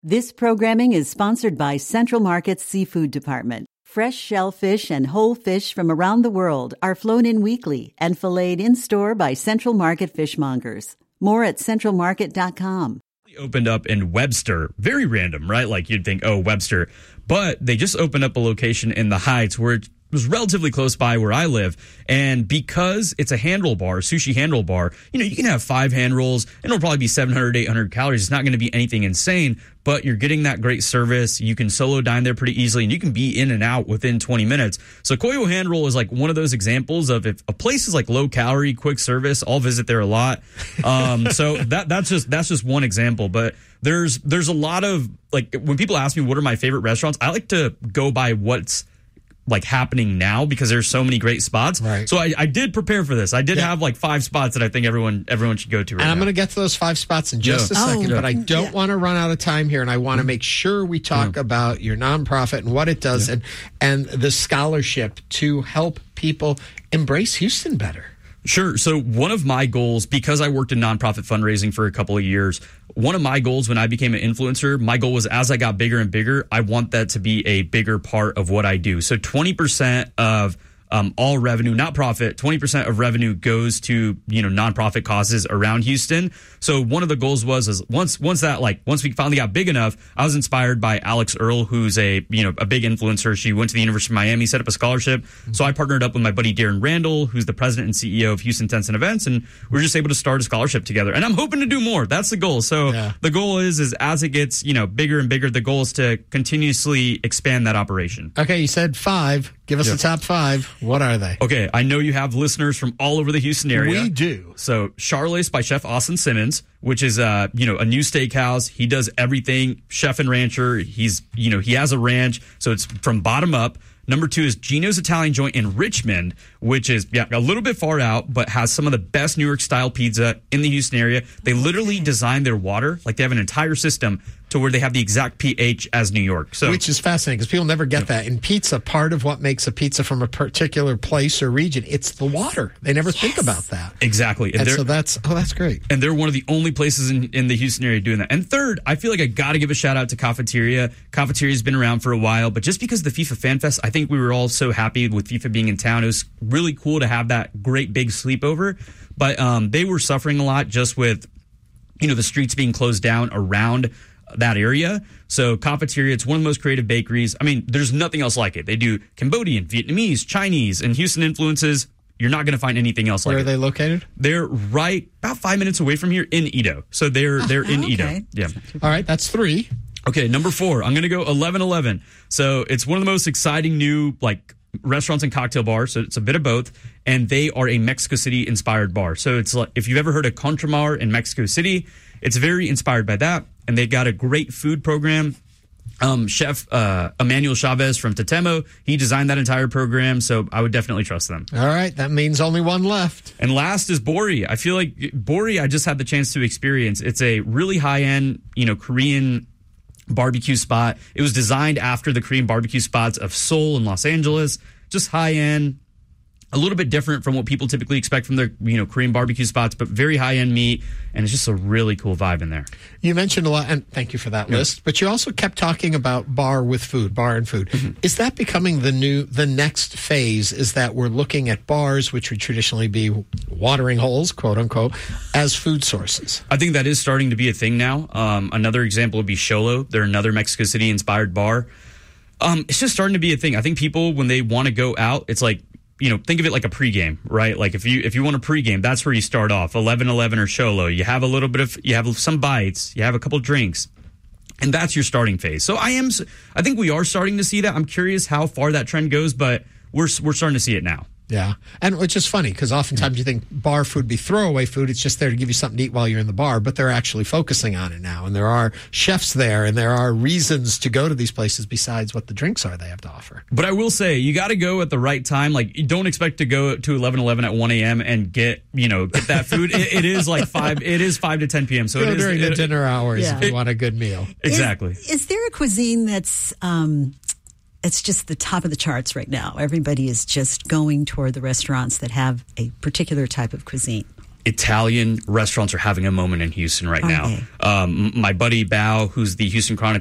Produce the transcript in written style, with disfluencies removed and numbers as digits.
This programming is sponsored by Central Market's Seafood Department. Fresh shellfish and whole fish from around the world are flown in weekly and filleted in-store by Central Market fishmongers. More at centralmarket.com. Opened up in Webster. Very random, right? Like you'd think, oh, Webster. But they just opened up a location in the Heights where it was relatively close by where I live. And because it's a hand roll bar, sushi hand roll bar, you can have 5 hand rolls and it'll probably be 700, 800 calories. It's not going to be anything insane, but you're getting that great service. You can solo dine there pretty easily and you can be in and out within 20 minutes. So Koyo hand roll is like one of those examples of if a place is like low calorie, quick service, I'll visit there a lot. So that's just one example, but there's a lot of, like, when people ask me what are my favorite restaurants, I like to go by what's like happening now because there's so many great spots. Right. So I did prepare for this. I did have like 5 spots that I think everyone should go to right now. And I'm going to get to those 5 spots in just a second, but I don't want to run out of time here, and I want to make sure we talk about your nonprofit and what it does and the scholarship to help people embrace Houston better. Sure. So one of my goals, because I worked in nonprofit fundraising for a couple of years, one of my goals when I became an influencer, my goal was as I got bigger and bigger, I want that to be a bigger part of what I do. So 20% of all revenue, not profit, 20% of revenue goes to, nonprofit causes around Houston. So one of the goals was once we finally got big enough, I was inspired by Alex Earl, who's a big influencer. She went to the University of Miami, set up a scholarship. So I partnered up with my buddy Darren Randall, who's the president and CEO of Houston Tents and Events, and we were just able to start a scholarship together. And I'm hoping to do more. That's the goal. So the goal is as it gets, bigger and bigger, the goal is to continuously expand that operation. Okay, you said 5. Give us the top 5. What are they? Okay, I know you have listeners from all over the Houston area. We do. So Charlace by Chef Austin Simmons, which is a new steakhouse. He does everything, chef and rancher. He's he has a ranch, so it's from bottom up. Number 2 is Gino's Italian Joint in Richmond, which is a little bit far out, but has some of the best New York style pizza in the Houston area. They literally designed their water, like they have an entire system to where they have the exact pH as New York. So, which is fascinating because people never get that. In pizza, part of what makes a pizza from a particular place or region, it's the water. They never think about that. Exactly. And so that's great. And they're one of the only places in the Houston area doing that. And third, I feel like I got to give a shout out to Cafeteria. Cafeteria's been around for a while, but just because of the FIFA Fan Fest, I think we were all so happy with FIFA being in town. It was really cool to have that great big sleepover. But they were suffering a lot just with, the streets being closed down around that area. So Cafeteria, it's one of the most creative bakeries. I mean, there's nothing else like it. They do Cambodian, Vietnamese, Chinese, and Houston influences. You're not going to find anything else like it. Where are they located? They're right about 5 minutes away from here in Edo. So they're in Edo. Yeah. All right, that's 3. Okay, number 4. I'm going to go 1111. So it's one of the most exciting new restaurants and cocktail bars. So it's a bit of both. And they are a Mexico City inspired bar. So it's like, if you've ever heard of Contramar in Mexico City, it's very inspired by that. And they've got a great food program. Chef Emmanuel Chavez from Tatemo, he designed that entire program, so I would definitely trust them. All right, that means only one left. And last is Bori. I feel like Bori I just had the chance to experience. It's a really high-end, Korean barbecue spot. It was designed after the Korean barbecue spots of Seoul and Los Angeles. Just high-end, a little bit different from what people typically expect from their, Korean barbecue spots, but very high-end meat, and it's just a really cool vibe in there. You mentioned a lot, and thank you for that list, but you also kept talking about bar and food. Mm-hmm. Is that becoming the next phase, is that we're looking at bars, which would traditionally be watering holes, quote unquote, as food sources? I think that is starting to be a thing now. Another example would be Xolo. They're another Mexico City-inspired bar. It's just starting to be a thing. I think people, when they want to go out, it's like, think of it like a pregame, right? Like if you want a pregame, that's where you start off. 11-11 or Xolo. You have you have some bites, you have a couple drinks, and that's your starting phase. So I think we are starting to see that. I'm curious how far that trend goes, but we're starting to see it now. Yeah. And which is funny because oftentimes you think bar food be throwaway food. It's just there to give you something to eat while you're in the bar, but they're actually focusing on it now. And there are chefs there and there are reasons to go to these places besides what the drinks are they have to offer. But I will say, you got to go at the right time. Like, you don't expect to go to 11-11 at 1 a.m. and get that food. it is like 5 to 10 p.m. So go during the dinner hours if you want a good meal. Exactly. Is there a cuisine that's it's just the top of the charts right now? Everybody is just going toward the restaurants that have a particular type of cuisine. Italian restaurants are having a moment in Houston right now. My buddy Bao, who's the Houston Chronicle